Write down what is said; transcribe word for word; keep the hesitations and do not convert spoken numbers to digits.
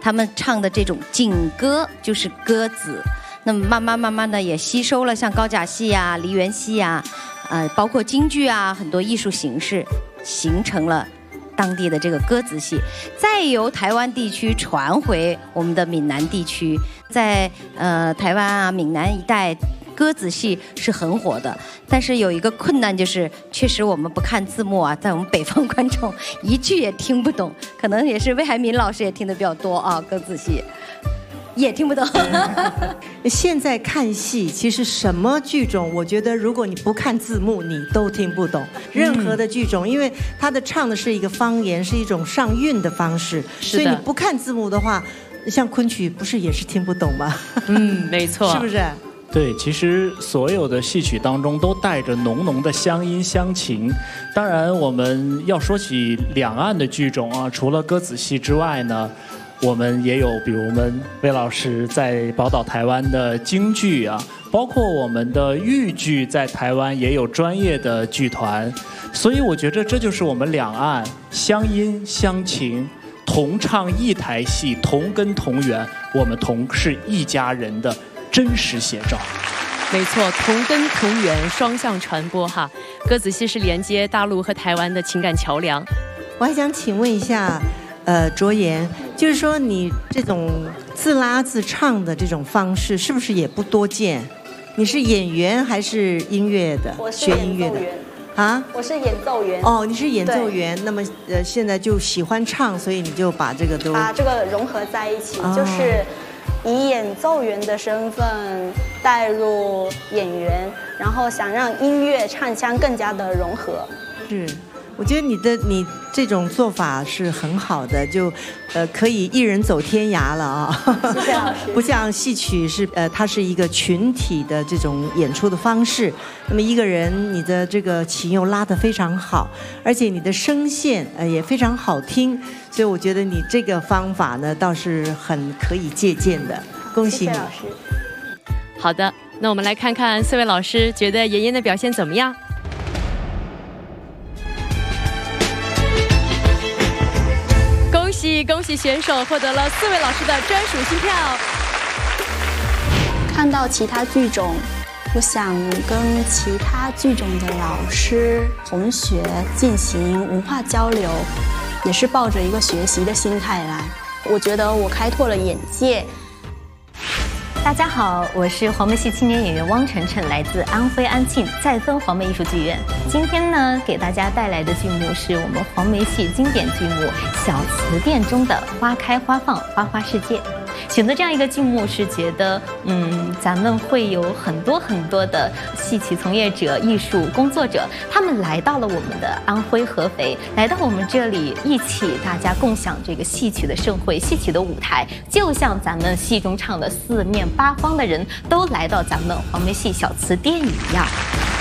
他们唱的这种景歌就是歌子。那么慢慢慢慢的也吸收了像高甲戏呀、梨园戏呀，呃，包括京剧啊，很多艺术形式，形成了当地的这个歌子戏，再由台湾地区传回我们的闽南地区，在呃台湾啊、闽南一带。歌子戏是很火的，但是有一个困难就是，确实我们不看字幕啊，在我们北方观众一句也听不懂，可能也是魏海敏老师也听得比较多啊，歌子戏也听不懂。 现在看戏，其实什么剧种，我觉得如果你不看字幕，你都听不懂任何的剧种，因为它的唱的是一个方言，是一种上韵的方式，所以你不看字幕的话，像昆曲不是也是听不懂吗？ 嗯，没错， 是不是？ 对，其实所有的戏曲当中都带着浓浓的乡音乡情。当然，我们要说起两岸的剧种啊，除了歌子戏之外呢，我们也有，比如我们魏老师在宝岛台湾的京剧啊，包括我们的豫剧在台湾也有专业的剧团。所以我觉得这就是我们两岸乡音乡情，同唱一台戏，同根同源，我们同是一家人的真实写照。 没错，同根同源，双向传播哈。歌子戏是连接大陆和台湾的情感桥梁。 我还想请问一下，呃，卓妍，就是说你这种自拉自唱的这种方式，是不是也不多见？你是演员还是音乐的？ 我是学音乐的啊？ 我是演奏员。 哦，你是演奏员，那么呃，现在就喜欢唱，所以你就把这个都把这个融合在一起， 哦、 就是以演奏员的身份带入演员，然后想让音乐唱腔更加的融合。 是。我觉得你的你这种做法是很好的，就呃可以一人走天涯了啊！ 谢谢老师。 不像戏曲是呃它是一个群体的这种演出的方式，那么一个人你的这个琴又拉得非常好，而且你的声线呃也非常好听，所以我觉得你这个方法呢倒是很可以借鉴的，恭喜你。 谢谢老师。 好的，那我们来看看四位老师觉得妍妍的表现怎么样？恭喜恭喜选手获得了四位老师的专属新票。 看到其他剧种，我想跟其他剧种的老师同学进行文化交流，也是抱着一个学习的心态来。我觉得我开拓了眼界。 大家好，我是黄梅戏青年演员汪晨晨，来自安徽安庆再芬黄梅艺术剧院。今天呢，给大家带来的剧目是我们黄梅戏经典剧目《小词殿》中的《花开花放花花世界》。选择这样一个剧目是觉得，嗯，咱们会有很多很多的戏曲从业者、艺术工作者，他们来到了我们的安徽合肥，来到我们这里，一起大家共享这个戏曲的盛会、戏曲的舞台，就像咱们戏中唱的四面八方的人都来到咱们黄梅戏小词殿一样。